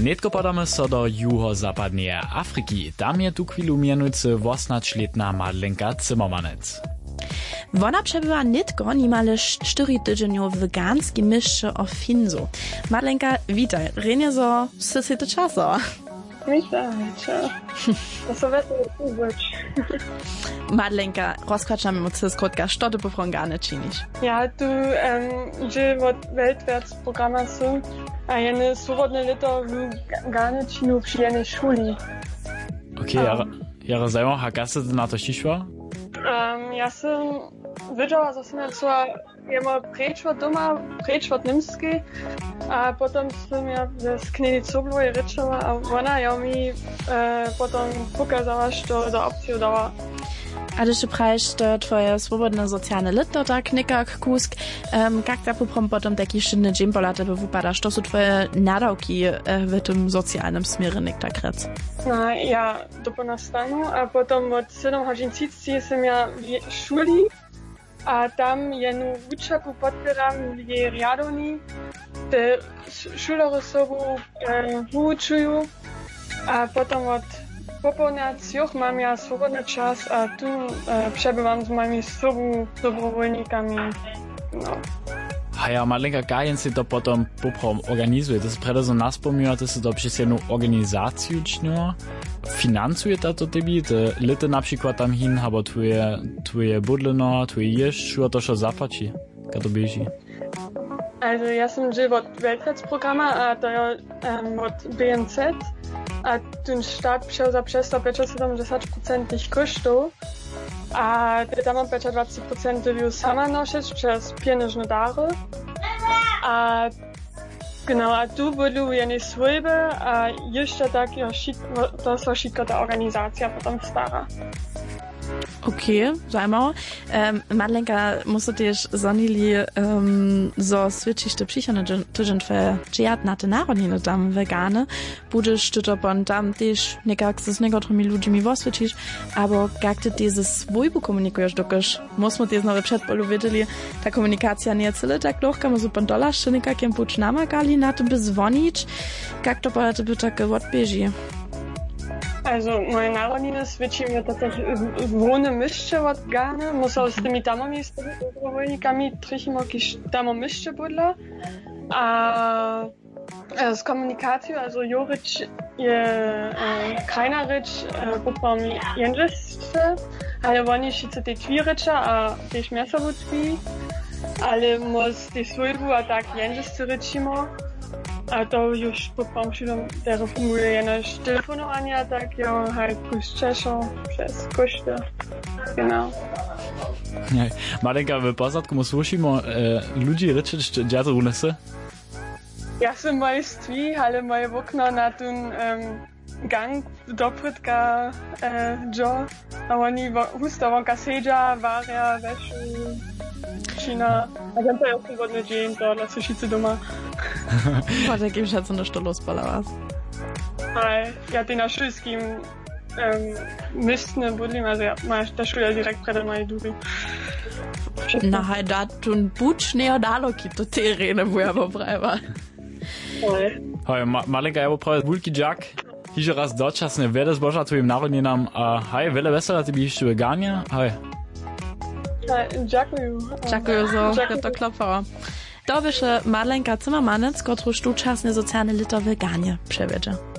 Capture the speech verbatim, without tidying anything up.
Netko podamy so do juho-zapadnej Afryki. Tam je tu chwilu mianujcy osnačletna Madlenka Zimmermanec. Wona przebywa nitko niemal cztery tygodnie w weganskim mieście o Finzu. Madlenka, witaj. Renie zo sy to czaso. Witaj, ciao. To są wesołe ubyć. Madlenka, rozkłaczamy mu coś krótka, co ty pofrongane czynisz? Ja tu um, idzie od weltwärts programa są, a jedne swobodne lito w Gane czynu przy jednej szuli. Okej, okay, um, ja rozumiem, a kasy na to ściszła? Um, ja sam wiedziała, że sam co jemo prečo doma, prečo od Nimskiej, a potem sam ja z knedicą było i ryczała, a ona ja mi e, potem pokazała, że za opcję dała. A ty się prajesz to twoje swobodne socjalne lito, tak, nikak, kusk, um, jak ta poprom potem taki szynny dzień pola tebe wypadasz, to są twoje nadałki e, w tym socjalnym smierze, nik tak rec? No, ja do nastanu, a potem od siedem godzin cici sam ja w szuli, a tam jednu uczaku podbieram jej riadowni, te szulery sobą e, uczują, a potem od popołudniach mam ja swobodny czas, a tu e, przebywam z moimi sobą dobrowolnikami. No. A ja, Madlenka, Gajen si to potom poprom organizuje. To se predo so nas pomimo, to se to přes jednu organizaciju čnilo. Financuje to tebi, te lite na przykład tam hin, abo tvoje, tvoje budleno, tvoje ješ, šo to šo zaplači, kad to běží? Also, ja sam živ od Weltwärtsprogramma, a to je um, od B N Z, a ten štát přišel za přes sto sedemdesiat procent tých koštov, a tam mám dvacet procent ju sama nosić przez pieniężne dary. A genau, a tu budú jednej swojby, a jeszcze tak to so všetko ta organizacja potem stara. Okay, zajmało. Um, Madlenka, musst też zonili um, so switchište przyjśne tydzień twoje dżiatnate narodniny tam wegane. Budzisz ty to pon tam też nekak z niektórymi ludźmi woswitchisz, albo jak ty ty ze swojbu komunikujesz, dokaż musimy też nowe przedpolu wiedzieli, ta komunikacja nie jest tyle tak lochka, może pan dolarz, czy nekakiem pucz namagali na to by dzwonić, jak to po to by tak odbieży? Also, moje narodniny switchim ja tatsächlich w równym mieście od Gane. Musał z tymi tamami, z tymi dobrowolnikami trichim jakieś tamo mieście budla. A z komunikacją, also Joric je e, krajnaric e, popom jędrzeszcze, ale oni wszyscy te twirycza, a też miasowutwi, ale mus te swojbu, a tak jędrzeszcze rycimo. A to już popom przydom telefonu jenoś telefonowania, tak ja halt puszczeszą przez koszty. Genau. Nie, Madlenka, w posadku mu słyszymy e, ludzi ryczyć, czy dziadzą u nas? Ja sam moje stwi, ale moje okno na ten um, gang do prytka e, Joe, a oni husta wonka sedza, waria, weszu, China. A tam to jest swobodny dzień, to dla słyszycy doma. Może jakimś razu na to lospalałaś? Ale ja ty na wszystkim um, mistne budlim, also ja, ta szula direkt przed mojej dury. Na hej, da tun bučne odaloki, to te rene boja poprava. Hej, Madlenka, ja bo prawie wulki Jack. Hiže raz dočasne vede zboža tvojim narodninam. Hej, vele vesela ti bi ještě veganie. Hej. Dziękuję. Dziękuję za to klopała. To bysze Madlenka Zimmermanec, którą tu czasne socjalne lito weganie przewiedzie.